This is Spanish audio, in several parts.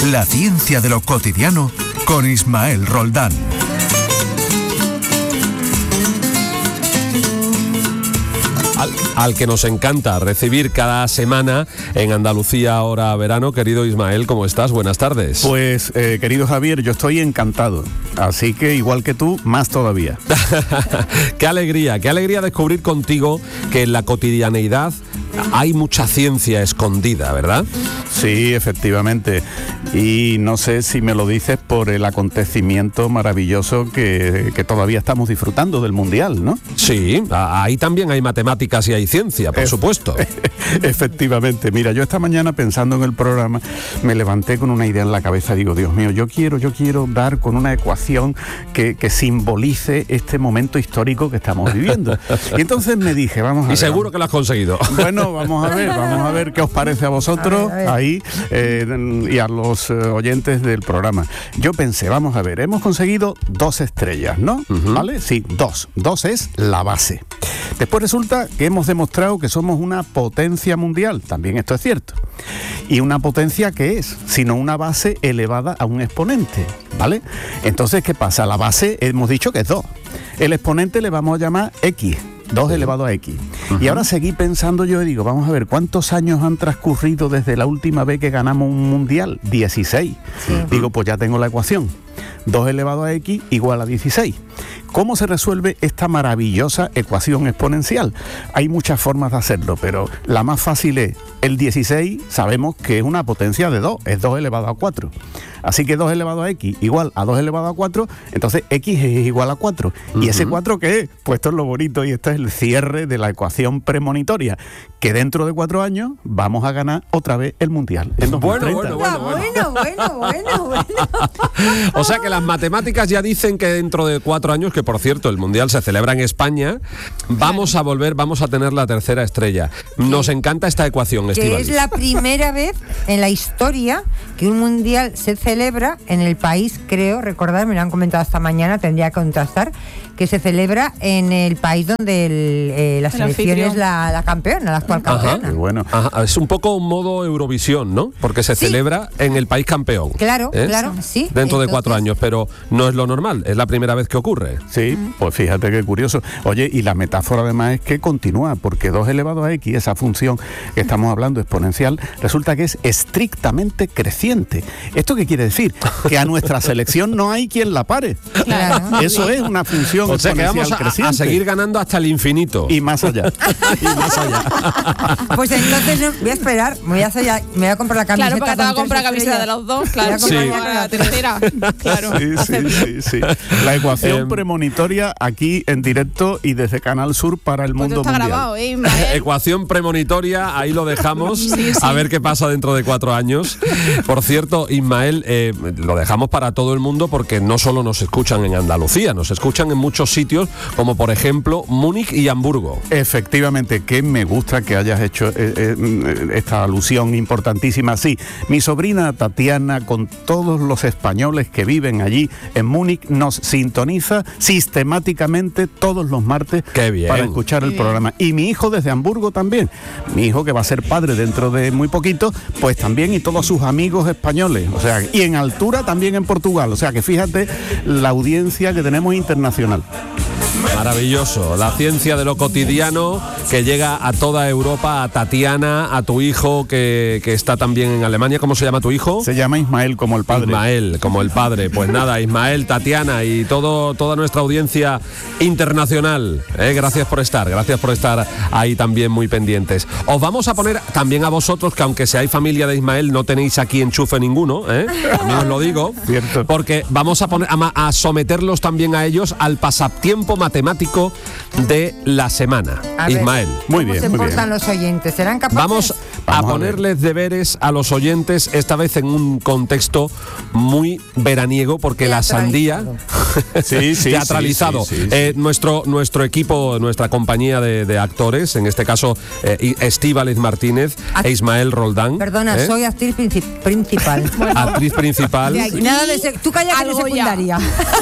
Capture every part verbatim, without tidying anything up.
La ciencia de lo cotidiano con Ismael Roldán. Al, al que nos encanta recibir cada semana en Andalucía Ahora Verano. Querido Ismael, ¿cómo estás? Buenas tardes. Pues, eh, querido Javier, yo estoy encantado. Así que, igual que tú, más todavía. Qué alegría, qué alegría descubrir contigo que en la cotidianeidad hay mucha ciencia escondida, ¿verdad? Sí, efectivamente. Y no sé si me lo dices por el acontecimiento maravilloso que, que todavía estamos disfrutando del Mundial, ¿no? Sí, ahí también hay matemáticas y hay ciencia, por e- supuesto. Efectivamente. Mira, yo esta mañana pensando en el programa me levanté con una idea en la cabeza. Digo, Dios mío, yo quiero, yo quiero dar con una ecuación que, que simbolice este momento histórico que estamos viviendo. Y entonces me dije, vamos a y ver. Y seguro vamos. que lo has conseguido. Bueno, vamos a ver, vamos a ver qué os parece a vosotros a ver, a ver. ahí eh, y a los eh, oyentes del programa. Yo pensé, vamos a ver, hemos conseguido dos estrellas, ¿no? Uh-huh. ¿Vale? Sí, dos. Dos es la base. Después resulta que hemos demostrado que somos una potencia mundial, también esto es cierto. ¿Y una potencia qué es? Sino una base elevada a un exponente, ¿vale? Entonces, ¿qué pasa? La base hemos dicho que es dos. El exponente le vamos a llamar X. dos elevado a X. Uh-huh. Y ahora seguí pensando yo y digo, vamos a ver, ¿cuántos años han transcurrido desde la última vez que ganamos un mundial? dieciséis. Sí. Digo, pues ya tengo la ecuación. dos elevado a X igual a dieciséis. ¿Cómo se resuelve esta maravillosa ecuación exponencial? Hay muchas formas de hacerlo, pero la más fácil es, el dieciséis sabemos que es una potencia de dos, es dos elevado a cuatro. Así que dos elevado a X igual a dos elevado a cuatro, entonces X es igual a cuatro. Uh-huh. ¿Y ese cuatro qué es? Pues esto es lo bonito y este es el cierre de la ecuación premonitoria, que dentro de cuatro años vamos a ganar otra vez el Mundial. En dos mil treinta. Bueno, bueno, bueno, bueno, bueno, bueno, bueno. O sea que las matemáticas ya dicen que dentro de cuatro años, que por cierto el Mundial se celebra en España, vamos a volver, vamos a tener la tercera estrella. Nos encanta esta ecuación, Estíbaliz. Que es la primera vez en la historia que un Mundial se celebra en el país, creo, recordar, me lo han comentado esta mañana, tendría que contrastar, que se celebra en el país donde el, eh, la selección es la, la campeona, la actual campeona. Ajá, bueno. Ajá, es un poco un modo Eurovisión, ¿no? Porque se sí. celebra en el país campeón. Claro, ¿eh? claro, sí. Dentro Entonces... de cuatro años, pero no es lo normal, es la primera vez que ocurre. Sí, pues fíjate qué curioso. Oye, y la metáfora además es que continúa, porque dos elevado a X, esa función que estamos hablando exponencial, resulta que es estrictamente creciente. ¿Esto qué quiere decir? Que a nuestra selección no hay quien la pare. Claro. Eso es una función o sea, que vamos a, creciente. a seguir ganando hasta el infinito. Y más allá. y más allá. Pues entonces no, voy a esperar, me voy a, hacer, me voy a comprar la camiseta. Claro, porque te vas a comprar la camiseta de los dos, claro. Sí. La tercera, claro. Sí, sí, sí, sí. La ecuación eh, premonitoria aquí en directo y desde Canal Sur para el pues mundo está mundial. Grabado, ¿eh, ecuación premonitoria, ahí lo dejamos, sí, sí. a ver qué pasa dentro de cuatro años. Por cierto, Ismael, eh, lo dejamos para todo el mundo porque no solo nos escuchan en Andalucía, nos escuchan en muchos sitios, como por ejemplo Múnich y Hamburgo. Efectivamente, que me gusta que hayas hecho eh, eh, esta alusión importantísima. Sí, mi sobrina Tatiana, con todos los españoles que viven allí en Múnich, nos sintoniza sistemáticamente todos los martes para escuchar el programa. Y mi hijo desde Hamburgo también, mi hijo que va a ser padre dentro de muy poquito, pues también, y todos sus amigos españoles, o sea, y en altura también en Portugal, o sea que fíjate la audiencia que tenemos internacional. Maravilloso, la ciencia de lo cotidiano que llega a toda Europa, a Tatiana, a tu hijo que, que está también en Alemania. ¿Cómo se llama tu hijo? Se llama Ismael, como el padre. Ismael, como el padre. Pues nada, Ismael, Tatiana y todo, toda nuestra audiencia internacional. ¿eh? Gracias por estar, gracias por estar ahí también muy pendientes. Os vamos a poner también a vosotros, que aunque seáis familia de Ismael, no tenéis aquí enchufe ninguno, ¿eh? También os lo digo. Cierto. Porque vamos a, poner, a, a someterlos también a ellos al pasatiempo matemático de la semana. A Ismael. Ver, muy bien, ¿cómo se muy portan bien. los oyentes? ¿Serán capaces? Vamos, Vamos a, a ponerles deberes a los oyentes, esta vez en un contexto muy veraniego, porque la sandía sí, sí, teatralizado. Sí, sí, sí, eh, sí. nuestro, nuestro equipo, nuestra compañía de, de actores, en este caso eh, Estíbaliz Martínez Act- e Ismael Roldán. Perdona, ¿eh? soy actriz princip- principal. Bueno, actriz principal. De aquí, nada de sec- tú callas de secundaria.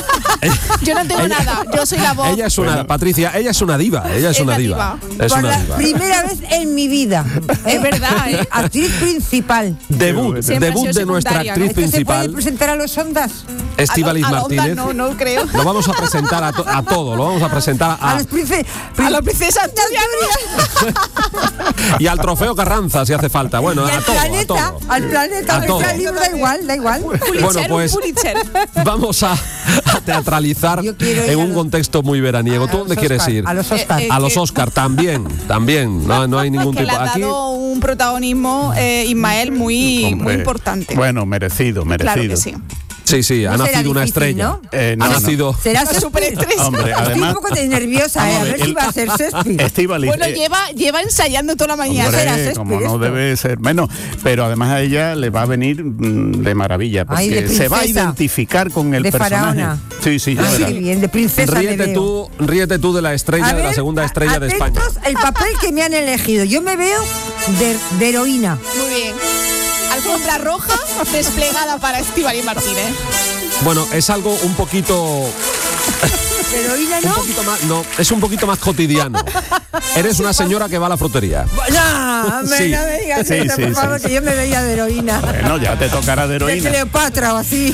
Yo no tengo ella, nada, yo soy la voz. Ella es una, bueno. Patricia, ella es una diva, ella es, Es una la diva. diva. Es Por una la diva. primera vez en mi vida. Es verdad, verdad, ¿eh? Actriz principal. Debut, Siempre ha debut sido de nuestra secundaria, actriz ¿no? ¿Este se puede principal, presentar a los Ondas? Estíbaliz A lo- a la onda Martínez. No, no creo. Lo vamos a presentar a, to- a todo, lo vamos a presentar A a, los prince- A la princesa Asturias. y al trofeo Carranza si hace falta. Bueno, Y a al todo, a planeta, todo. al planeta, A que todo. sea libro, da igual, da igual. Bueno, Pulitzer, pues un Pulitzer. vamos a, a teatralizar Yo quiero ir en a un los- contexto muy veraniego. a ¿Tú los dónde quieres Oscar, ir? a los Oscar. Eh, eh, A los que- Oscar también, también. No, no hay ningún Que le tipo. ha Aquí dado un protagonismo, eh, Ismael, muy, muy Hombre, importante. Bueno, merecido, merecido. Claro que sí. sí, sí, ha No será nacido una difícil, estrella. ¿no? Eh, no, ha no. nacido. Será Una Shakespeare. superestrella. Hombre, Estoy además, un poco de nerviosa, eh, a Vamos a ver ver, si el- va a ser Shakespeare. Estíbaliz, Bueno, eh, lleva, lleva ensayando toda la mañana. hombre, será Shakespeare como no esto. debe ser menos, pero además a ella le va a venir mm, de maravilla, porque Ay, de se va a princesa. identificar con el De personaje. faraona. Sí, sí, ya Ay, verás. qué bien, de princesa me Ríete veo. tú, ríete tú de la estrella, A de la ver, segunda a- estrella de España. atentos el papel que me han elegido. Yo me veo de, de heroína. Muy bien. Alfombra roja desplegada para Estíbaliz Martínez. Bueno, es algo un poquito, Heroína, un ¿no? poquito más, no, es un poquito más cotidiano. Eres una señora que va a la frutería. No, hombre, Sí. no me digas Sí, eso, sí, por sí, favor, sí. que yo me veía de heroína. Bueno, ya te tocará de De heroína. Cleopatra o así.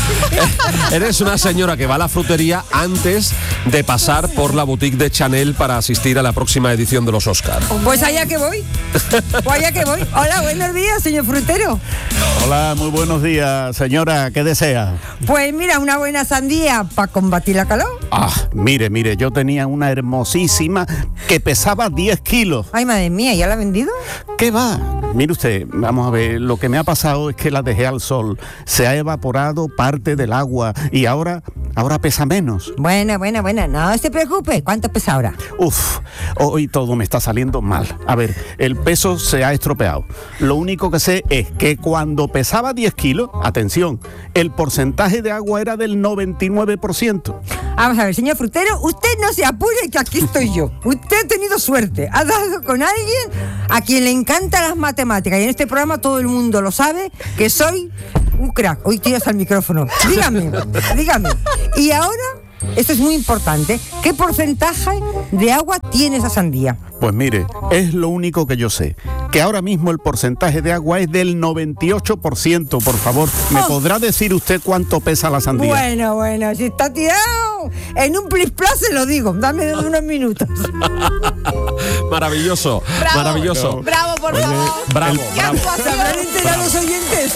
Eres una señora que va a la frutería antes de pasar por la boutique de Chanel para asistir a la próxima edición de los Oscars. Pues allá que voy. Pues allá que voy. Hola, buenos días, señor frutero. Hola, muy buenos días, señora, ¿qué desea? Pues mira, una buena sandía para combatir la calor. Ah, mire, mire, yo tenía una hermosísima que pesaba diez kilos. Ay, madre mía, ¿ya la ha vendido? ¿Qué va? Mire usted, vamos a ver, lo que me ha pasado es que la dejé al sol, se ha evaporado parte del agua y ahora, ahora pesa menos. Buena, buena, buena. No se preocupe. ¿Cuánto pesa ahora? Uf, hoy todo me está saliendo mal. A ver, el peso se ha estropeado. Lo único que sé es que cuando pesaba diez kilos, atención, el porcentaje de agua era del noventa y nueve por ciento. Vamos a ver, señor frutero, usted no se apure que aquí estoy yo. Usted ha tenido suerte. Ha dado con alguien a quien le encantan las matemáticas. Y en este programa todo el mundo lo sabe que soy un crack. Hoy tiras al micrófono. Dígame, dígame. Y ahora, esto es muy importante, ¿qué porcentaje de agua tiene esa sandía? Pues mire, es lo único que yo sé, que ahora mismo el porcentaje de agua es del noventa y ocho por ciento, por favor. ¿Me Oh. podrá decir usted cuánto pesa la sandía? Bueno, bueno, si está tirado en un plis plas se lo digo. Dame unos minutos. Maravilloso, Bravo. maravilloso. Bravo, por Oye, favor. Bravo, ¡Qué bravo. ¿Se actuación! habrán enterado los oyentes?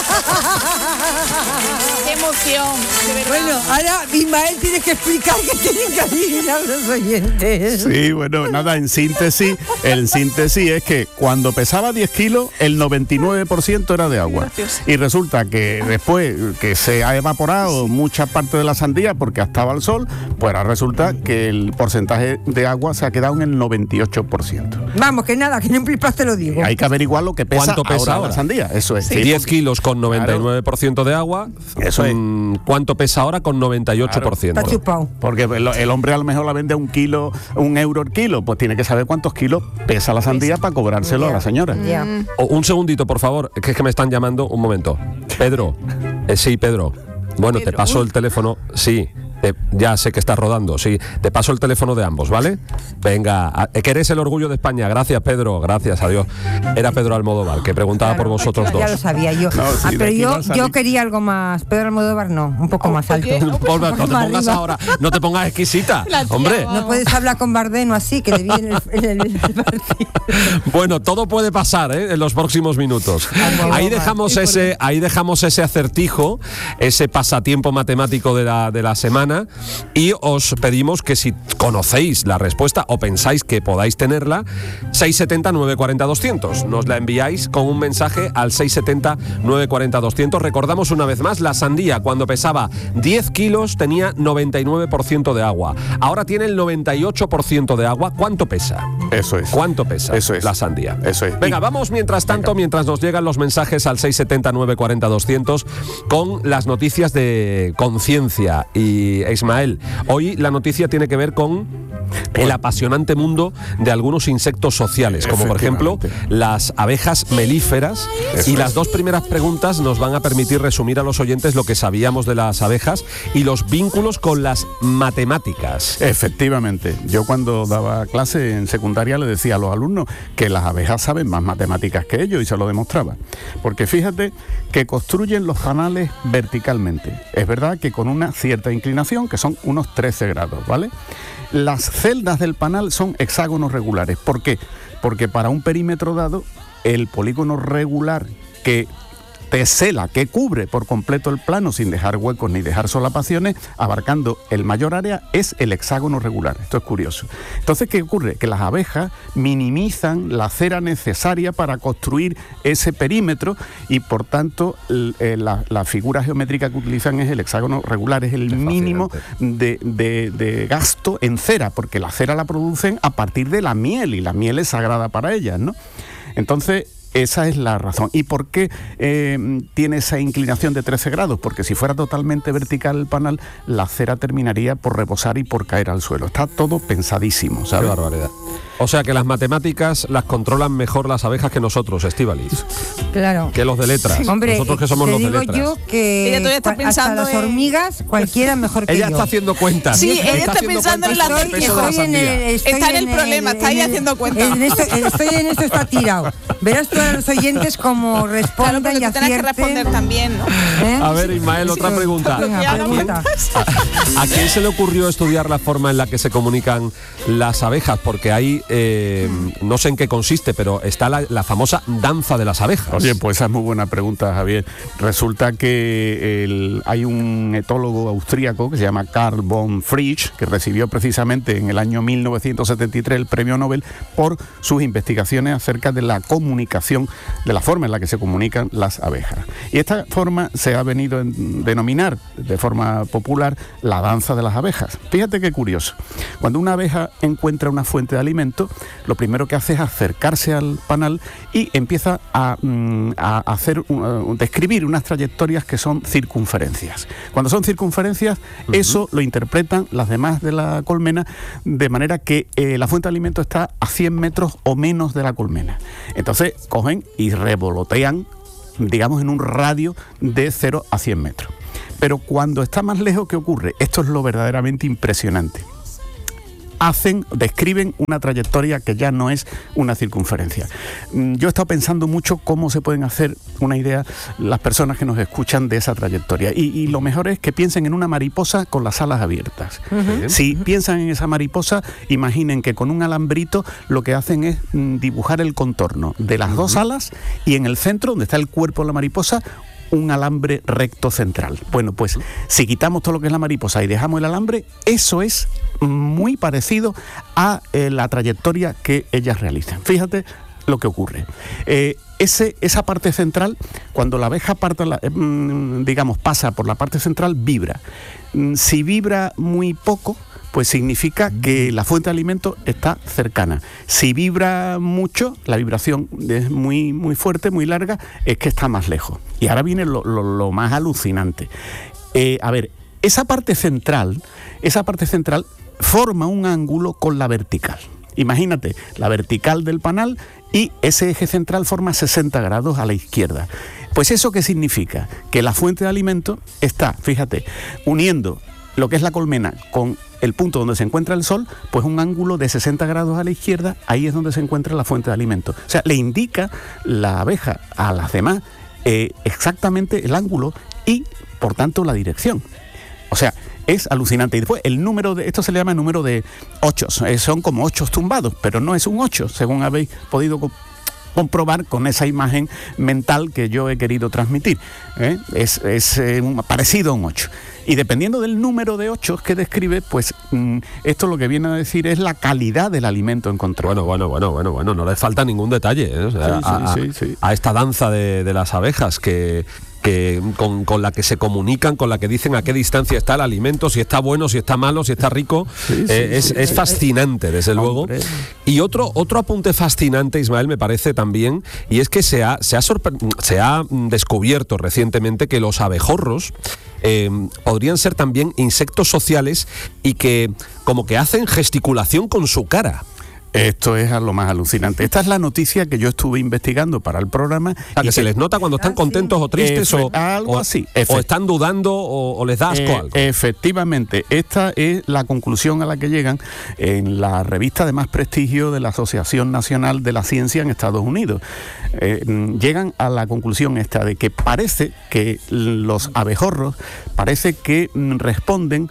¡Qué emoción! De verdad. Bueno, ahora Ismael tiene que explicar que tienen que adivinar los oyentes. Sí, bueno, nada, en síntesis, en síntesis es que cuando pesaba diez kilos, el noventa y nueve por ciento era de agua. Y resulta que después que se ha evaporado mucha parte de la sandía porque estaba al sol, pues ahora resulta que el porcentaje de agua se ha quedado en el noventa y ocho por ciento. Vamos, que nada, que en un plis plas te lo digo. Hay que averiguar lo que pesa, ¿Cuánto pesa ahora, ahora? la sandía. Eso es. Sí, diez porque- kilos con noventa y nueve por ciento de agua. Eso es. Mm, ¿Cuánto pesa ahora con noventa y ocho por ciento? Está chupado. Porque el, el hombre a lo mejor la vende a un kilo, un euro el kilo, pues tiene que saber cuántos kilos pesa la sandía para cobrárselo a la señora. Ya. O- un segundito, por favor, que es que me están llamando. Un momento. Pedro. Eh, sí, Pedro. Bueno, te Pedro. paso el teléfono. Sí. te- ya sé que estás rodando. Sí. Te paso el teléfono de ambos, ¿vale? Venga. a- que eres el orgullo de España. Gracias, Pedro. Gracias a Dios. Era Pedro Almodóvar, que preguntaba Claro, por vosotros dos. Ya lo sabía yo. No, sí, Ah, de pero aquí yo, va a salir. yo quería algo más. Pedro Almodóvar no, un poco más alto. Oye, Volve, Un no poco te más pongas arriba. ahora, no te pongas exquisita, La tía, hombre. vamos. No puedes hablar con Bardeno así, que le vi en el, en el- en el partido. Bueno, todo puede pasar, ¿eh? En los próximos minutos. Ahí dejamos ese, ahí dejamos ese acertijo, ese pasatiempo matemático de la, de la semana, y os pedimos que si conocéis la respuesta o pensáis que podáis tenerla, seis siete cero, nueve cuatro cero, doscientos. Nos la enviáis con un mensaje al seis siete cero, nueve cuatro cero, doscientos. Recordamos una vez más, la sandía cuando pesaba diez kilos tenía noventa y nueve por ciento de agua. Ahora tiene el noventa y ocho por ciento de agua. ¿Cuánto pesa? Eso es. ¿Cuánto pesa Eso es. la sandía? Eso es. Venga, Y- vamos mientras tanto, mientras nos llegan los mensajes al seis siete cero, nueve cuatro cero, doscientos con las noticias de conciencia y y Ismael. Hoy la noticia tiene que ver con el apasionante mundo de algunos insectos sociales, como por ejemplo las abejas melíferas. Eso y las es. dos primeras preguntas nos van a permitir resumir a los oyentes lo que sabíamos de las abejas y los vínculos con las matemáticas. Efectivamente, yo cuando daba clase en secundaria le decía a los alumnos que las abejas saben más matemáticas que ellos, y se lo demostraba. Porque fíjate que construyen los panales verticalmente. Es verdad que con una cierta inclinación, que son unos trece grados, ¿vale? Las celdas del panal son hexágonos regulares. ¿Por qué? Porque para un perímetro dado, el polígono regular que tesela, que cubre por completo el plano sin dejar huecos ni dejar solapaciones, abarcando el mayor área, es el hexágono regular. Esto es curioso. Entonces, ¿qué ocurre? Que las abejas minimizan la cera necesaria para construir ese perímetro y, por tanto, l- la, la figura geométrica que utilizan es el hexágono regular, es el Es mínimo fascinante. de, de- de gasto en cera, porque la cera la producen a partir de la miel y la miel es sagrada para ellas, ¿no? Entonces, esa es la razón. ¿Y por qué eh, tiene esa inclinación de trece grados? Porque si fuera totalmente vertical el panal, la cera terminaría por reposar y por caer al suelo. Está todo pensadísimo, Qué ¿sabes? barbaridad. O sea que las matemáticas las controlan mejor las abejas que nosotros, Estíbaliz. Claro. Que los de letras. Hombre, nosotros que somos te los de digo letras. yo que Ella todavía está cua- pensando hasta las en- hormigas, cualquiera mejor que Ella yo. está haciendo cuentas. Sí, ella está haciendo pensando en cuentas la- del Estoy, peso de la estoy en el, sandía. estoy Está en el problema, está ahí en el- haciendo cuentas. en esto- estoy en esto, está tirado. Verás tú a los oyentes cómo Claro, respondan porque y tú tienes que acierten. responder también, ¿no? ¿Eh? A ver, Ismael, otra Sí. pregunta. Venga, Ya, pregunta. ¿A, a quién se le ocurrió estudiar la forma en la que se comunican las abejas? Porque ahí, eh, no sé en qué consiste, pero está la, la famosa danza de las abejas. Oye, pues esa es muy buena pregunta, Javier. Resulta que el- hay un etólogo austríaco que se llama Karl von Frisch, que recibió precisamente en el año mil novecientos setenta y tres el premio Nobel por sus investigaciones acerca de la comunicación, de la forma en la que se comunican las abejas. Y esta forma se ha venido a denominar de forma popular la danza de las abejas. Fíjate qué curioso. Cuando una abeja encuentra una fuente de alimento, lo primero que hace es acercarse al panal y empieza a, mm, a hacer, uh, describir unas trayectorias que son circunferencias. Cuando son circunferencias, uh-huh. eso lo interpretan las demás de la colmena de manera que eh, la fuente de alimento está a cien metros o menos de la colmena. Entonces cogen y revolotean, digamos, en un radio de cero a cien metros. Pero cuando está más lejos, ¿qué ocurre? Esto es lo verdaderamente impresionante. Hacen, describen una trayectoria que ya no es una circunferencia. Yo he estado pensando mucho cómo se pueden hacer una idea las personas que nos escuchan de esa trayectoria. Y, y lo mejor es que piensen en una mariposa con las alas abiertas. Uh-huh. Si piensan en esa mariposa, imaginen que con un alambrito lo que hacen es mm, dibujar el contorno de las uh-huh. dos alas y en el centro, donde está el cuerpo de la mariposa, un alambre recto central. Bueno, pues si quitamos todo lo que es la mariposa y dejamos el alambre, eso es muy parecido a eh, la trayectoria que ellas realizan. Fíjate lo que ocurre. Eh, ese, esa parte central, cuando la abeja parta la, eh, digamos, pasa por la parte central, vibra. Si vibra muy poco, pues significa que la fuente de alimento está cercana. Si vibra mucho, la vibración es muy, muy fuerte, muy larga, es que está más lejos. Y ahora viene lo, lo, lo más alucinante. Eh, a ver, esa parte central, esa parte central forma un ángulo con la vertical. Imagínate, la vertical del panal y ese eje central forma sesenta grados a la izquierda. Pues ¿eso qué significa? Que la fuente de alimento está, fíjate, uniendo lo que es la colmena con el punto donde se encuentra el sol, pues un ángulo de sesenta grados a la izquierda, ahí es donde se encuentra la fuente de alimento. O sea, le indica la abeja a las demás eh, exactamente el ángulo y, por tanto, la dirección. O sea, es alucinante. Y después el número de, esto se le llama número de ochos, eh, son como ochos tumbados, pero no es un ocho, según habéis podido co- comprobar con esa imagen mental que yo he querido transmitir. ¿eh? Es, es eh, un, parecido a un ocho. Y dependiendo del número de ochos que describe, pues mmm, esto lo que viene a decir es la calidad del alimento encontrado. Bueno, bueno, bueno, bueno, bueno, no le falta ningún detalle, ¿eh? O sea, sí, a, sí, sí, sí. a esta danza de, de las abejas que... Que con, con la que se comunican, con la que dicen a qué distancia está el alimento, si está bueno, si está malo, si está rico. Sí, sí, eh, es, sí, es fascinante, desde luego. Hombre. Y otro, otro apunte fascinante, Ismael, me parece también, y es que se ha, se ha, sorpre- se ha descubierto recientemente que los abejorros eh, podrían ser también insectos sociales y que como que hacen gesticulación con su cara. Esto es a lo más alucinante. Esta es la noticia que yo estuve investigando para el programa. A que, que se les nota cuando están ah, contentos sí. o tristes Efe, o, algo o, así. o están dudando o, o les da asco eh, algo. Efectivamente, esta es la conclusión a la que llegan en la revista de más prestigio de la Asociación Nacional de la Ciencia en Estados Unidos. Eh, llegan a la conclusión esta de que parece que los abejorros parece que responden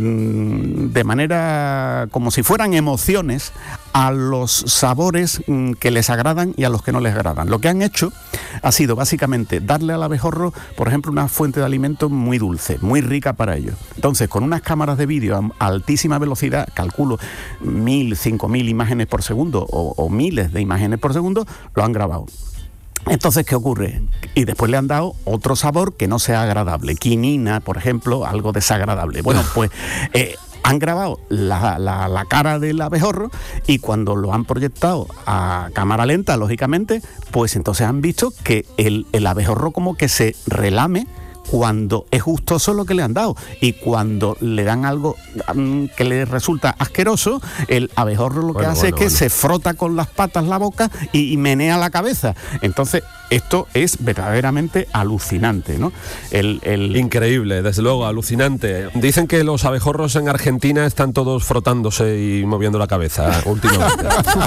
de manera como si fueran emociones a los sabores que les agradan y a los que no les agradan. Lo que han hecho ha sido básicamente darle al abejorro, por ejemplo, una fuente de alimento muy dulce, muy rica para ellos. Entonces, con unas cámaras de vídeo a altísima velocidad, calculo mil, cinco mil imágenes por segundo o, o miles de imágenes por segundo, lo han grabado. Entonces, ¿qué ocurre? Y después le han dado otro sabor que no sea agradable. Quinina, por ejemplo, algo desagradable. Bueno, pues eh, han grabado la, la, la cara del abejorro y cuando lo han proyectado a cámara lenta, lógicamente, pues entonces han visto que el, el abejorro como que se relame cuando es gustoso lo que le han dado, y cuando le dan algo um, que le resulta asqueroso, el abejorro lo que bueno, hace bueno, es que bueno. se frota con las patas la boca y, y menea la cabeza. Entonces, esto es verdaderamente alucinante, ¿no? El, el... Increíble, desde luego, alucinante. Dicen que los abejorros en Argentina están todos frotándose y moviendo la cabeza últimamente.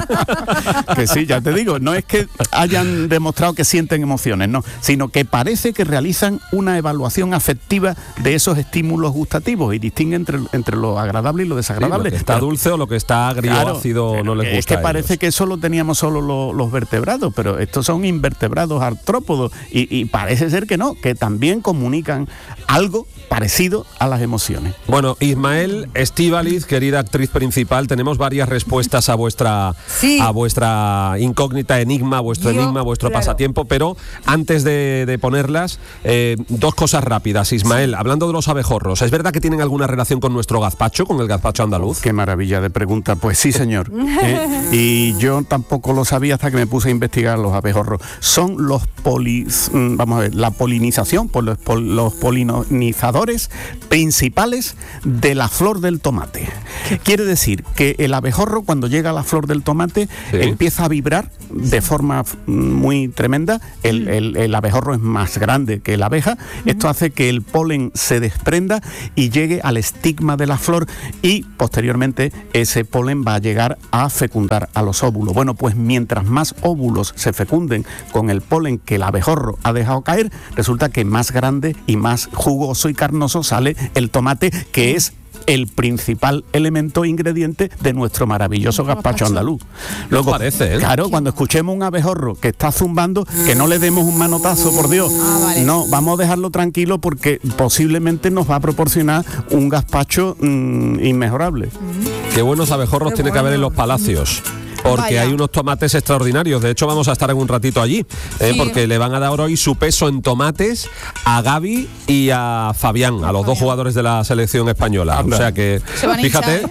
Que sí, ya te digo, no es que hayan demostrado que sienten emociones, no, sino que parece que realizan una evaluación afectiva de esos estímulos gustativos y distinguen entre, entre lo agradable y lo desagradable. Sí, lo que está pero, dulce o lo que está agrio, claro, ácido, no les gusta. Es que parece que eso lo teníamos solo lo, los vertebrados, pero estos son invertebrados artrópodos y, y parece ser que no, que también comunican algo parecido a las emociones. Bueno, Ismael Estíbaliz, querida actriz principal, tenemos varias respuestas a vuestra sí. a vuestra incógnita, enigma, vuestro Yo, enigma, vuestro claro. pasatiempo, pero antes de, de ponerlas, eh, dos cosas rápidas. Ismael, sí. hablando de los abejorros, ¿es verdad que tienen alguna relación con nuestro gazpacho, con el gazpacho andaluz? Qué maravilla de pregunta. Pues sí, señor. ¿Eh? Y yo tampoco lo sabía hasta que me puse a investigar los abejorros. Son los polis, vamos a ver, la polinización por los, por los polinizadores principales de la flor del tomate. Quiere decir que el abejorro, cuando llega a la flor del tomate, sí. empieza a vibrar de forma muy tremenda. El, el, el abejorro es más grande que la abeja. Esto hace que el polen se desprenda y llegue al estigma de la flor, y posteriormente ese polen va a llegar a fecundar a los óvulos. Bueno, pues mientras más óvulos se fecunden con el polen que el abejorro ha dejado caer, resulta que más grande y más jugoso y carnoso sale el tomate, que es el principal elemento ingrediente de nuestro maravilloso gazpacho andaluz. Luego, parece, ¿eh? Claro, cuando escuchemos un abejorro que está zumbando, que no le demos un manotazo, por Dios. Ah, vale. No, vamos a dejarlo tranquilo porque posiblemente nos va a proporcionar un gazpacho mmm, inmejorable. Qué buenos abejorros Qué tiene bueno. que haber en los palacios. Porque Vaya. hay unos tomates extraordinarios. De hecho, vamos a estar en un ratito allí, ¿eh? sí. porque le van a dar hoy su peso en tomates a Gaby y a Fabián, a los dos jugadores de la selección española. Anda. O sea que, fíjate,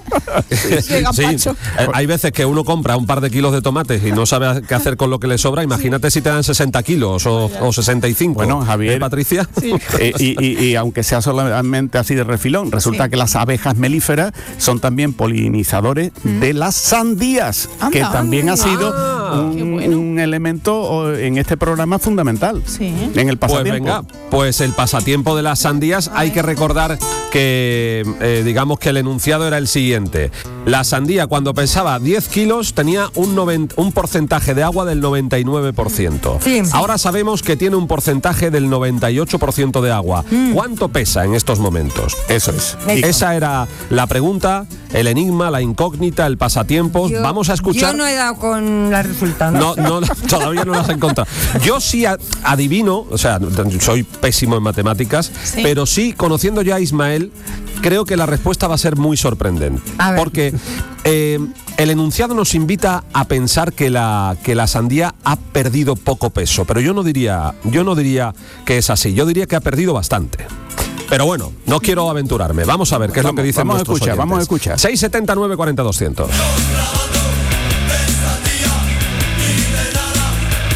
sí, sí, hay veces que uno compra un par de kilos de tomates y no sabe qué hacer con lo que le sobra. Imagínate sí. si te dan sesenta kilos o, o sesenta y cinco. Bueno, Javier, ¿eh, Patricia? Sí. Eh, y, y, y aunque sea solamente así de refilón, resulta sí. que las abejas melíferas son también polinizadores mm. de las sandías, Anda. que también ha sido ah, un, bueno. un elemento en este programa fundamental, sí. en el pasatiempo. Pues venga, pues el pasatiempo de las sandías, hay que recordar que, eh, digamos que el enunciado era el siguiente. La sandía, cuando pesaba diez kilos, tenía un, noventa, un porcentaje de agua del noventa y nueve por ciento. Sí. Ahora sabemos que tiene un porcentaje del noventa y ocho por ciento de agua. Mm. ¿Cuánto pesa en estos momentos? Eso es. Eso. Esa era la pregunta, el enigma, la incógnita, el pasatiempo. Yo, Vamos a escuchar... Yo no he dado con la resultado. No, no, todavía no las he encontrado. Yo sí adivino, o sea, soy pésimo en matemáticas, sí. pero sí, conociendo ya a Ismael, creo que la respuesta va a ser muy sorprendente. Porque eh, el enunciado nos invita a pensar que la, que la sandía ha perdido poco peso, pero yo no diría, yo no diría que es así, yo diría que ha perdido bastante. Pero bueno, no quiero aventurarme. Vamos a ver qué es vamos, lo que dicen vamos nuestros a escuchar, oyentes. Vamos a escuchar. seis setenta y nueve cuarenta doscientos.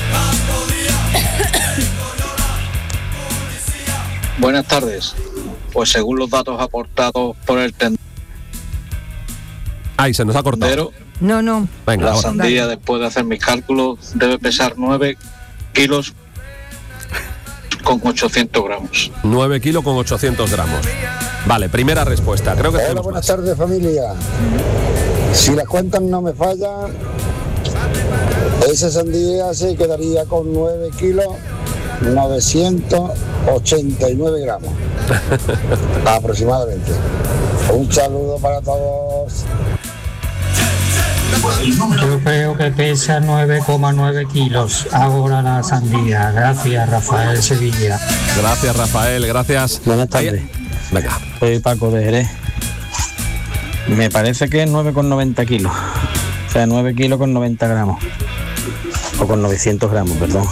Buenas tardes. pues según los datos aportados por el tendero, Ay, se nos ha cortado. No, no. Venga, la ahora. sandía, después de hacer mis cálculos, debe pesar nueve kilos con ochocientos gramos. nueve kilos con ochocientos gramos. Vale, primera respuesta. Creo que Hola, tenemos buenas más. tardes, familia. Si las cuentas no me fallan, esa sandía se quedaría con nueve kilos novecientos ochenta y nueve gramos aproximadamente. Un saludo para todos. Yo creo que pesa nueve coma nueve kilos ahora la sandía. Gracias, Rafael Sevilla. Gracias, Rafael, gracias. Buenas tardes. Ahí- Venga. Soy Paco de Jerez. Me parece que es nueve coma noventa kilos. O sea, nueve kilos con noventa gramos. O con novecientos gramos, perdón.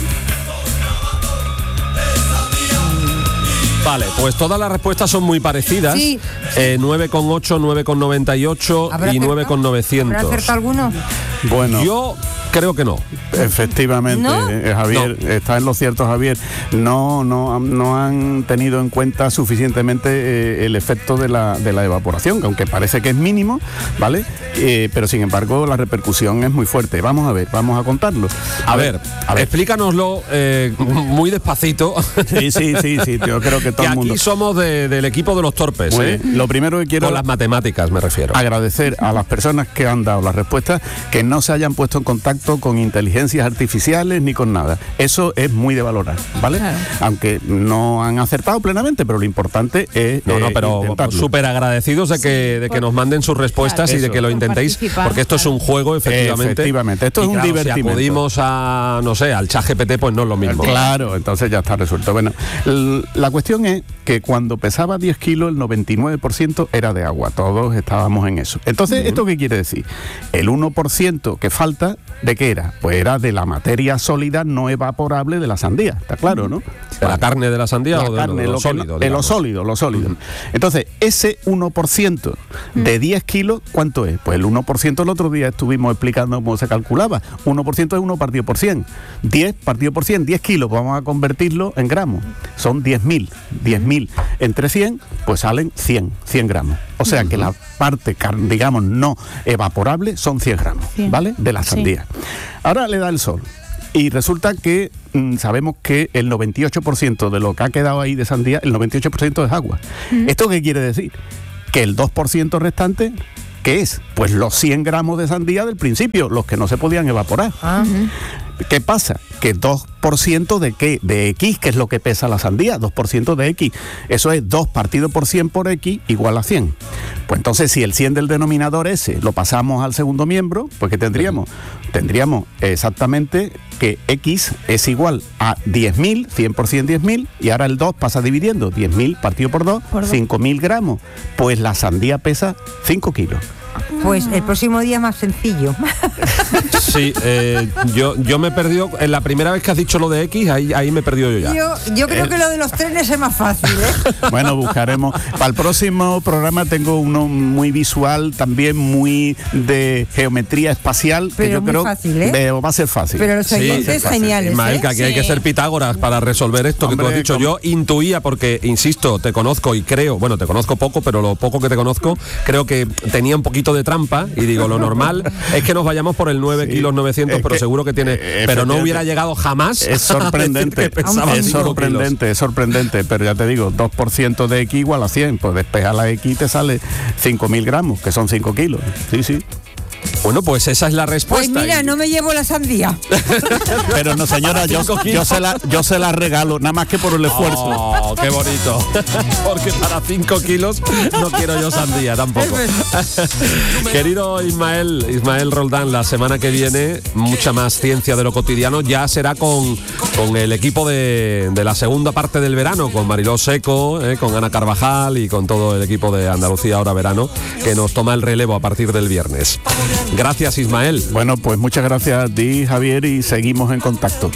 Vale, pues todas las respuestas son muy parecidas. Sí. Eh, nueve coma ocho, nueve coma noventa y ocho ¿Habrá y acertado? nueve coma ¿Habrá novecientos. acertado alguno? Bueno, Yo creo que no. efectivamente, ¿No? eh, Javier, está en lo cierto, Javier. No, no, no han tenido en cuenta suficientemente eh, el efecto de la, de la evaporación, que aunque parece que es mínimo, ¿vale? Eh, pero sin embargo la repercusión es muy fuerte. Vamos a ver, vamos a contarlo. A ver, a ver. explícanoslo eh, muy despacito. Sí, sí, sí, sí, yo creo que todo que el aquí mundo. somos de- del equipo de los torpes, Muy ¿eh? bien. Lo primero que quiero Con las matemáticas me refiero. agradecer a las personas que han dado las respuestas, que no se hayan puesto en contacto con inteligencias artificiales ni con nada. Eso es muy de valorar, ¿vale? Claro. Aunque no han acertado plenamente, pero lo importante es No, no, eh, pero intentarlo. súper agradecidos de que, de que nos manden sus respuestas y de Eso. que lo Por intentéis, participar, porque esto es claro. un juego, efectivamente. Efectivamente, esto Y es un claro, divertimento. Si acudimos a, no sé, al ChatGPT, pues no es lo mismo. Claro, entonces ya está resuelto. Bueno, l- la cuestión es que cuando pesaba diez kilos, el noventa y nueve por ciento era de agua. Todos estábamos en eso. Entonces, ¿esto qué quiere decir? El uno por ciento que falta, ¿de qué era? Pues era de la materia sólida no evaporable de la sandía. ¿Está claro, no? ¿De la carne de la sandía La o de, carne, de lo, lo que sólido? no- de lo digamos? sólido, lo sólido. Entonces, ese uno por ciento de diez kilos, ¿cuánto es? Pues el uno por ciento el otro día estuvimos explicando cómo se calculaba. uno por ciento es uno partido por cien. diez partido por cien, diez kilos, vamos a convertirlo en gramos. Son diez mil. diez mil entre cien, pues salen cien, cien gramos. O sea que la parte, car- digamos, no evaporable son cien gramos, cien. ¿vale? De la Sí. sandía. Ahora le da el sol. Y resulta que mm, sabemos que el noventa y ocho por ciento de lo que ha quedado ahí de sandía, el noventa y ocho por ciento es agua. ¿Esto qué quiere decir? Que el dos por ciento restante, ¿qué es? Pues los cien gramos de sandía del principio, los que no se podían evaporar. Ah, ¿Qué pasa? Que dos por ciento de qué? De X, que es lo que pesa la sandía, dos por ciento de X. Eso es dos partido por cien por X igual a cien. Pues entonces, si el cien del denominador ese lo pasamos al segundo miembro, pues ¿qué tendríamos? Tendríamos exactamente que X es igual a diez mil, cien por ciento diez mil, y ahora el dos pasa dividiendo, diez mil partido por dos, Por dos. cinco mil gramos. Pues la sandía pesa cinco kilos. pues el próximo día más sencillo. Sí, eh, yo, yo me he perdido, en la primera vez que has dicho lo de X, ahí, ahí me he perdido yo ya. Yo, yo creo que lo de los trenes es más fácil, ¿eh? Bueno, buscaremos. Para el próximo programa tengo uno muy visual, también muy de geometría espacial, que Pero yo muy creo fácil, ¿eh? que va a ser fácil. Pero los Sí, oyentes sí, sí, geniales, Ismael, ¿eh? que aquí hay que Sí. ser Pitágoras para resolver esto que tú Hombre, has dicho. ¿cómo? Yo intuía, porque, insisto, te conozco y creo, bueno, te conozco poco, pero lo poco que te conozco, creo que tenía un poquito de trampa y digo, lo normal es que nos vayamos por el nueve Sí, kilos novecientos, es pero que, seguro que tiene, eh, pero no efectivamente. hubiera llegado jamás. Es a decir sorprendente, que pesaba es cinco sorprendente, es sorprendente, pero ya te digo, dos por ciento de X igual a cien, pues despeja la X y te sale cinco mil gramos, que son cinco kilos. Sí, sí. kilos. Bueno, pues esa es la Pues respuesta. mira, Y- no me llevo la sandía. Pero no, señora, yo, cinco yo, kilos. se la, yo se la regalo, nada más que por el esfuerzo. Oh, qué bonito. Porque para cinco kilos no quiero yo sandía tampoco. Querido Ismael, Ismael Roldán, la semana que viene, mucha más ciencia de lo cotidiano. Ya será con, con el equipo de, de la segunda parte del verano, con Mariló Seco, eh, con Ana Carvajal y con todo el equipo de Andalucía Ahora Verano, que nos toma el relevo a partir del viernes. Gracias, Ismael. Bueno, pues muchas gracias a ti, Javier, y seguimos en contacto.